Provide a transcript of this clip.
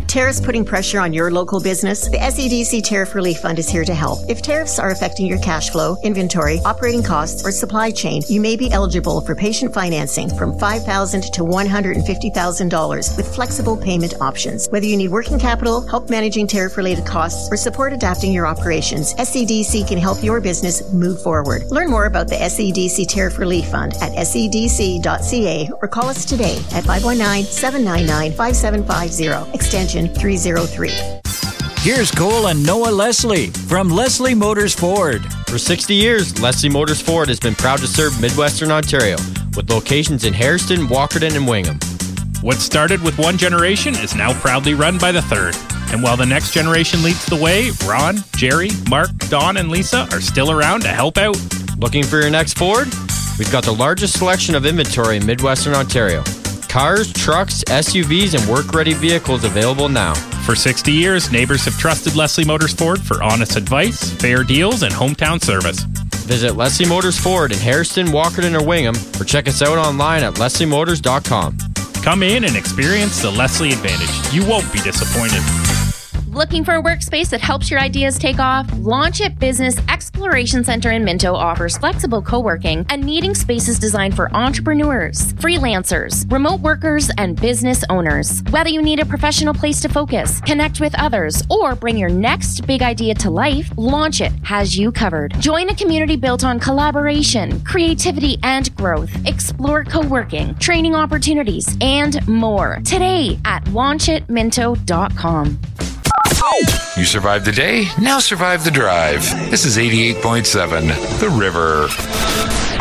Tariffs putting pressure on your local business? The SEDC Tariff Relief Fund is here to help. If tariffs are affecting your cash flow, inventory, operating costs, or supply chain, you may be eligible for patient financing from $5,000 to $150,000 with flexible payment options. Whether you need working capital, help managing tariff-related costs, or support adapting your operations, SEDC can help your business move forward. Learn more about the SEDC Tariff Relief Fund at sedc.ca or call us today at 519-799-5750, extension 303. Here's Cole and Noah Leslie from Leslie Motors Ford. For 60 years, Leslie Motors Ford has been proud to serve Midwestern Ontario with locations in Hairston, Walkerton, and Wingham. What started with one generation is now proudly run by the third. And while the next generation leads the way, Ron, Jerry, Mark, Don, and Lisa are still around to help out. Looking for your next Ford? We've got the largest selection of inventory in Midwestern Ontario. Cars, trucks, SUVs, and work-ready vehicles available now. For 60 years, neighbors have trusted Leslie Motors Ford for honest advice, fair deals, and hometown service. Visit Leslie Motors Ford in Hairston, Walkerton, or Wingham, or check us out online at lesliemotors.com. Come in and experience the Leslie Advantage. You won't be disappointed. Looking for a workspace that helps your ideas take off? Launch It Business Exploration Center in Minto offers flexible co-working and meeting spaces designed for entrepreneurs, freelancers, remote workers, and business owners. Whether you need a professional place to focus, connect with others, or bring your next big idea to life, Launch It has you covered. Join a community built on collaboration, creativity, and growth. Explore co-working, training opportunities, and more today at launchitminto.com. You survived the day, now survive the drive. This is 88.7, The River.